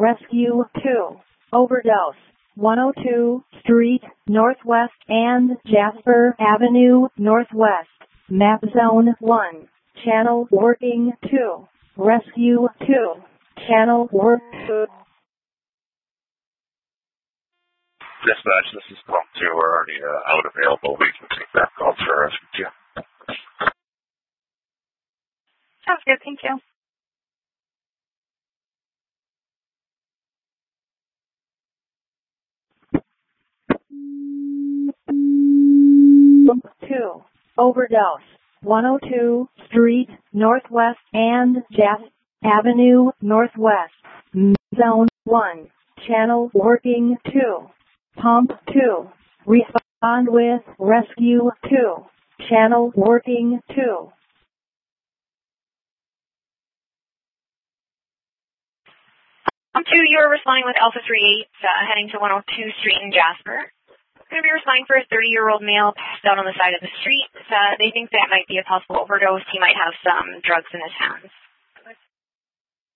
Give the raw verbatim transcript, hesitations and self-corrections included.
Rescue two. Overdose. one oh two Street Northwest and Jasper Avenue Northwest. Map Zone one. Channel working two. Rescue two. Channel work two. Dispatch, this is Pump two. We're already uh, out available. We can take that call for Rescue two. Sounds good, thank you. two. Overdose. one oh two Street Northwest and Jasper Avenue Northwest. Zone one. Channel working two. Pump two. Respond with Rescue two. Channel working two. Pump two, you are responding with Alpha three eight, uh, heading to one oh two Street in Jasper. Going to be responding for a thirty-year-old male passed out on the side of the street. Uh, they think that might be a possible overdose. He might have some drugs in his hands.